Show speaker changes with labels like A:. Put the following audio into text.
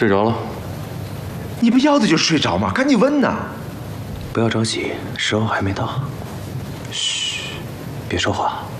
A: 睡着了。
B: 你不要的就是睡着吗？赶紧问呐！
A: 不要着急，时候还没到。嘘，别说话。